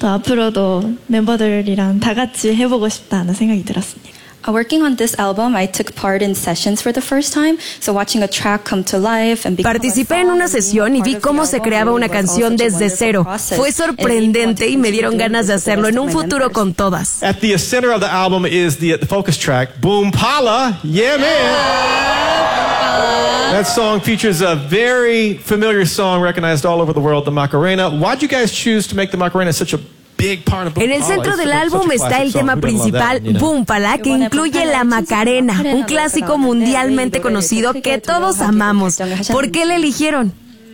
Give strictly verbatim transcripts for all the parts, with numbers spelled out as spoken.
또 앞으로도 멤버들이랑 다 같이 해보고 싶다는 생각이 들었습니다. Working on this album, I took part in sessions for the first time, so watching a track come to life and become Participé en una sesión y vi cómo se creaba una canción desde cero. Fue sorprendente y me dieron ganas de hacerlo en un futuro con todas. At the center of the album is the, the focus track, Boom Pala, yeah man. That song features a very familiar song recognized all over the world, the Macarena. Why'd you guys choose to make the Macarena such a En el centro del álbum está el tema principal, Boom Pala, que incluye la Macarena, un clásico mundialmente conocido que todos amamos. ¿Por qué la eligieron?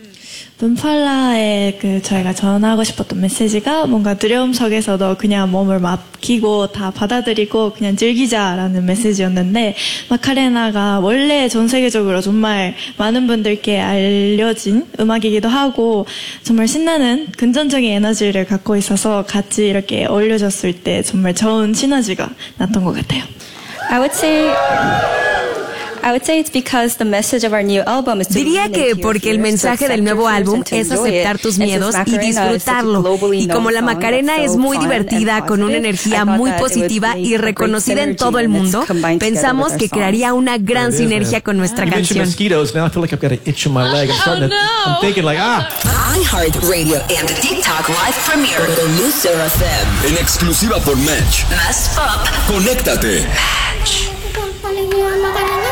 붐팔라에 그 저희가 전하고 싶었던 메시지가 뭔가 두려움 속에서도 그냥 몸을 맡기고 다 받아들이고 그냥 즐기자라는 메시지였는데, 마카레나가 원래 전 세계적으로 정말 많은 분들께 알려진 음악이기도 하고 정말 신나는 긍정적인 에너지를 갖고 있어서 같이 이렇게 어울려졌을 때 정말 좋은 시너지가 났던 것 같아요. I would say I would say it's because the message of our new album is to Diría que porque el mensaje del nuevo álbum es aceptar tus miedos y disfrutarlo. Y como la Macarena es muy divertida, con una energía muy positiva y reconocida en todo el mundo, pensamos que crearía una gran sinergia con nuestra canción. iHeartRadio and TikTok Live Premiere de Loser F M. En exclusiva por Match. Más pop. Conéctate. Match.